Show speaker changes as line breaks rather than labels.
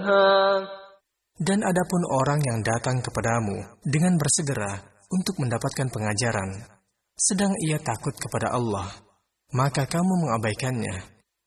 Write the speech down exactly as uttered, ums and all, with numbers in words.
منها.
Dan adapun orang yang datang kepadamu dengan bersegera untuk mendapatkan pengajaran, sedang ia takut kepada Allah, maka kamu mengabaikannya.